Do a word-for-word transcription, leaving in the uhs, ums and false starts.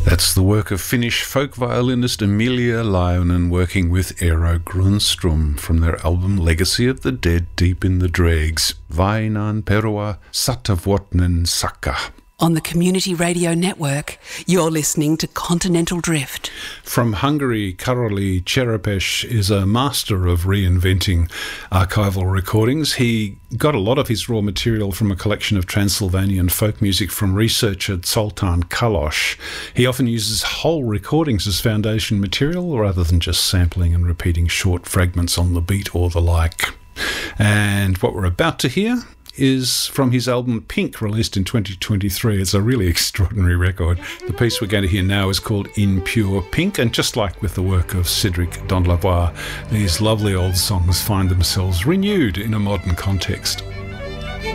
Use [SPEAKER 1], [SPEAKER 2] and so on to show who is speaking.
[SPEAKER 1] That's the work of Finnish folk violinist Emilia Laionen working with Eero Grundström from their album Legacy of the Dead Deep in the Dregs, Vainaan perua satavuotinen sakka.
[SPEAKER 2] On the Community Radio Network, you're listening to Continental Drift.
[SPEAKER 1] From Hungary, Karoli Cherepes is a master of reinventing archival recordings. He got a lot of his raw material from a collection of Transylvanian folk music from researcher Zoltan Kalosh. He often uses whole recordings as foundation material rather than just sampling and repeating short fragments on the beat or the like. And what we're about to hear is from his album Pink, released in twenty twenty-three. It's a really extraordinary record. The piece we're going to hear now is called In Pure Pink, and just like with the work of Cédric Danlavoie, these lovely old songs find themselves renewed in a modern context.